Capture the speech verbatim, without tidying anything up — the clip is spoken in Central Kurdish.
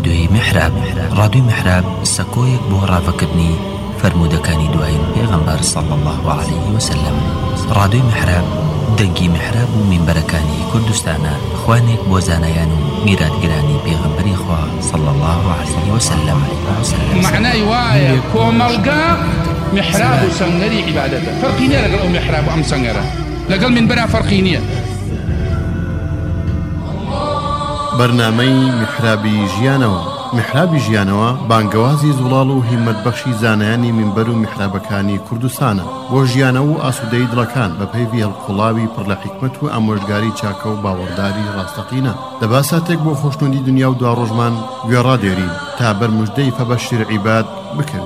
رادیۆی میحراب. رادیۆی میحراب سەکۆیەک بۆ ڕاوەکردنی فرمودەکانی دوایین پێغەمبەر صلی الله عليه وسلم. رادیۆی میحراب دەنگی میحراب و مینبەرەکانی کوردستانە، خوانێک بۆ زانایان و میراتگرانی پێغەمبەری خوا صلی الله عليه وسلم. معنای وایە کۆمەڵگا میحراب و سەنگەری عیبادەتە، فەرقی نییە لەگەڵ ئەو میحراب و ئەم سەنگەرە، لەگەڵ مینبەرە فەرقی نییە. بەرنامەی میحرابی ژیانەوە. میحرابی ژیانەوە بانگەوازی زوڵاڵ و هیمەتبەخشی زانایانی مینبەر و میحرابەکانی کوردستانە بۆ ژیانەوە و ئاسوودەی دڵەکان بە پەیوی هەڵقوڵاوی پڕ لە حیکمەت و ئامۆژگاری چاکە و باوەڕداری ڕاستەقینە. دەباساتێک بۆ خۆشنودی دنیا و دوا ڕۆژمان گوێڕادێرین تا بەرموژدەی فەبەشیر عیباد بکەوین.